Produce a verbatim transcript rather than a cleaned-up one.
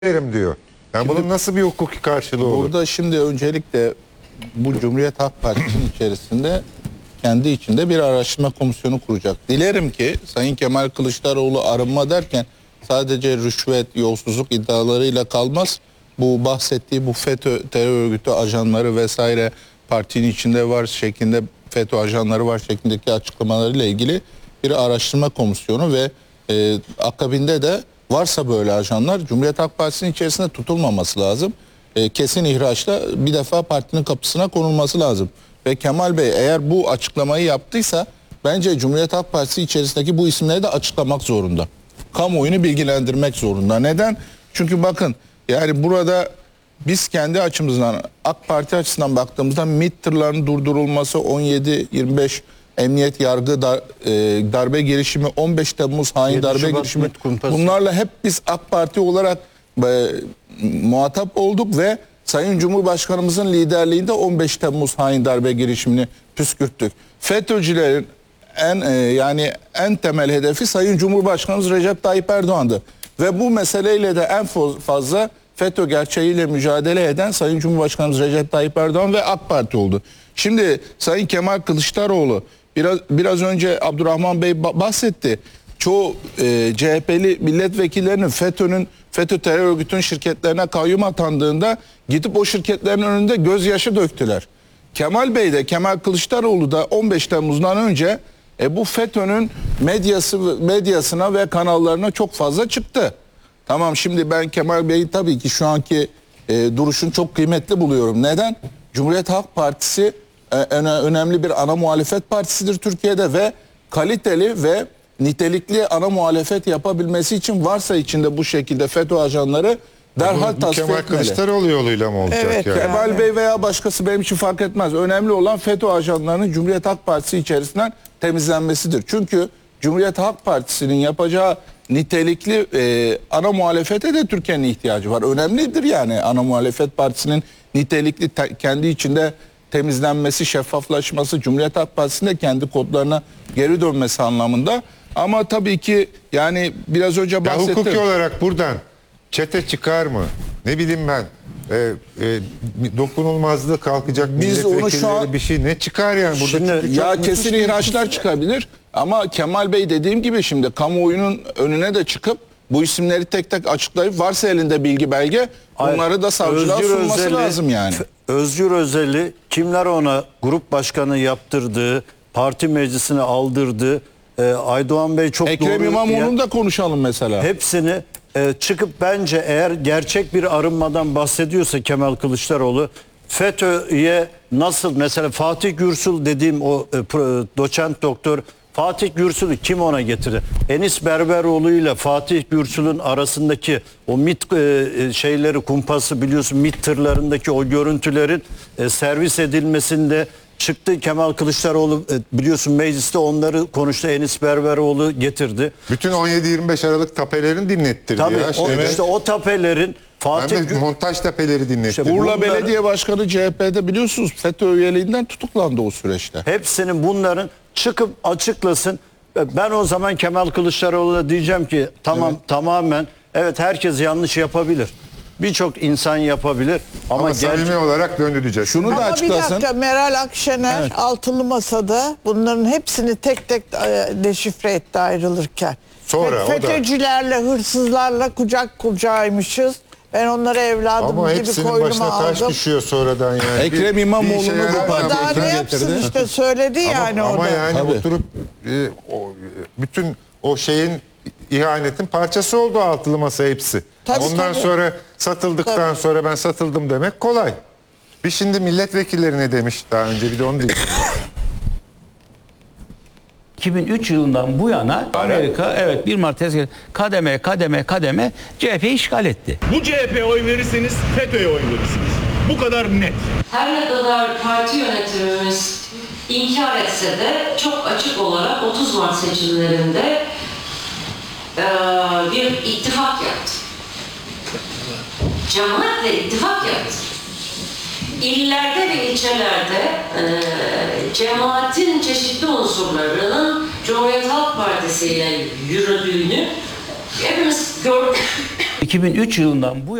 verim diyor. Yani Şimdi, bunun nasıl bir hukuki karşılığı olur? Burada şimdi öncelikle bu Cumhuriyet Halk Partisi'nin içerisinde kendi içinde bir araştırma komisyonu kuracak. Dilerim ki Sayın Kemal Kılıçdaroğlu arınma derken sadece rüşvet, yolsuzluk iddialarıyla kalmaz. Bu bahsettiği bu FETÖ terör örgütü ajanları vesaire partinin içinde var şeklinde, FETÖ ajanları var şeklindeki açıklamalarıyla ilgili bir araştırma komisyonu ve e, akabinde de varsa böyle ajanlar Cumhuriyet Halk Partisi'nin içerisinde tutulmaması lazım. E, kesin ihraçla bir defa partinin kapısına konulması lazım. Ve Kemal Bey eğer bu açıklamayı yaptıysa bence Cumhuriyet Halk Partisi içerisindeki bu isimleri de açıklamak zorunda. Kamuoyunu bilgilendirmek zorunda. Neden? Çünkü bakın yani burada biz kendi açımızdan AK Parti açısından baktığımızda MİT tırlarının durdurulması, on yedi yirmi beş emniyet yargı dar, e, darbe girişimi, on beş Temmuz hain darbe girişimi, bunlarla hep biz AK Parti olarak e, muhatap olduk ve Sayın Cumhurbaşkanımızın liderliğinde on beş Temmuz hain darbe girişimini püskürttük. FETÖ'cülerin en e, yani en temel hedefi Sayın Cumhurbaşkanımız Recep Tayyip Erdoğan'dı. Ve bu meseleyle de en fazla FETÖ gerçeğiyle mücadele eden Sayın Cumhurbaşkanımız Recep Tayyip Erdoğan ve AK Parti oldu. Şimdi Sayın Kemal Kılıçdaroğlu biraz biraz önce Abdurrahman Bey bahsetti. Çoğu e, C H P'li milletvekillerinin FETÖ'nün FETÖ terör örgütünün şirketlerine kayyum atandığında gidip o şirketlerin önünde gözyaşı döktüler. Kemal Bey de Kemal Kılıçdaroğlu da on beş Temmuz'dan önce e, bu FETÖ'nün medyası medyasına ve kanallarına çok fazla çıktı. Tamam, şimdi ben Kemal Bey'in tabii ki şu anki e, duruşunu çok kıymetli buluyorum. Neden? Cumhuriyet Halk Partisi e, önemli bir ana muhalefet partisidir Türkiye'de ve kaliteli ve nitelikli ana muhalefet yapabilmesi için varsa içinde bu şekilde FETÖ ajanları derhal tasfiye Kemal etmeli. Kılıçdaroğlu yoluyla mı olacak Evet, yani? Kemal yani. Bey veya başkası benim için fark etmez. Önemli olan FETÖ ajanlarının Cumhuriyet Halk Partisi içerisinden temizlenmesidir. Çünkü Cumhuriyet Halk Partisi'nin yapacağı nitelikli e, ana muhalefete de Türkiye'nin ihtiyacı var. Önemlidir yani ana muhalefet partisinin nitelikli te, kendi içinde temizlenmesi, şeffaflaşması, Cumhuriyet Halk Partisi'nin de kendi kodlarına geri dönmesi anlamında. Ama tabii ki yani biraz önce Ya bahsettim. hukuki olarak buradan çete çıkar mı? Ne bileyim ben. E, e, dokunulmazlığı kalkacak Biz onu şu milletvekilleri an- bir şey ne çıkar yani? Burada Şimdi çünkü çok ya müthiş kesin bir- ihraçlar çıkabilir ama Kemal Bey dediğim gibi şimdi kamuoyunun önüne de çıkıp bu isimleri tek tek açıklayıp varsa elinde bilgi belge bunları da savcılığa Özgür sunması Özel'i- lazım yani. Özgür Özel'i kimler ona grup başkanı yaptırdığı, parti meclisine aldırdığı, e, Aydoğan Bey çok Ekrem doğru. İmamoğlu'nu da konuşalım mesela. Hepsini e, çıkıp bence eğer gerçek bir arınmadan bahsediyorsa Kemal Kılıçdaroğlu, FETÖ'ye nasıl mesela Fatih Gürsul dediğim o e, pro, doçent doktor Fatih Gürsul'ü kim ona getirdi? Enis Berberoğlu ile Fatih Gürsul'ün arasındaki o MİT e, şeyleri, kumpası biliyorsun, MİT tırlarındaki o görüntülerin e, servis edilmesinde çıktı. Kemal Kılıçdaroğlu e, biliyorsun mecliste onları konuştu. Enis Berberoğlu getirdi. Bütün on yedi yirmi beş Aralık tapelerini dinlettirdi Tabii ya. o, şeyde. işte o tapelerin Fatih Hem de Gü- montaj tapeleri dinlettirdi. İşte Urla bunları- Belediye Başkanı C H P'de biliyorsunuz FETÖ üyeliğinden tutuklandı o süreçte. hepsinin bunların çıkıp açıklasın. Ben o zaman Kemal Kılıçdaroğlu'na diyeceğim ki tamam, Evet. tamamen evet, herkes yanlış yapabilir. Birçok insan yapabilir ama, Ama gerçek- samimi olarak döndü diyeceğiz. Şunu da Ama bir açıklasın. dakika, Meral Akşener Evet. altılı masada bunların hepsini tek tek e, deşifre etti ayrılırken. Sonra Fe- o da- FETÖ'cülerle, hırsızlarla kucak kucağıymışız. Ben onları evladım Ama gibi hepsinin koynuma başına taş aldım. düşüyor sonradan yani. Ekrem İmamoğlu'nu işe bu yarar parti- mı? Daha Kim ne yapsın getirdi? işte, söyledi yani ama, o ama da. yani Tabii. oturup e, o, bütün o şeyin ihanetin parçası oldu altılı masa hepsi. Tabii, Ondan tabii. sonra satıldıktan Tabii. sonra ben satıldım demek kolay. Bir şimdi milletvekilleri ne demiş daha önce bir de onu dinleyelim. iki bin üç yılından bu yana Amerika evet bir Mart tezgahı kademe kademe kademe C H P'yi işgal etti. Bu C H P'ye oy verirseniz FETÖ'ye oy verirsiniz. Bu kadar net. Her ne kadar parti yönetimimiz inkar etse de çok açık olarak otuz Mart seçimlerinde eee, bir ittifak yaptı. Cemaatle ittifak yaptı. İllerde ve ilçelerde eee cemaatin çeşitli unsurlarının Cumhuriyet Halk Partisi ile yürüdüğünü hepimiz gördük. iki bin üç yılından bu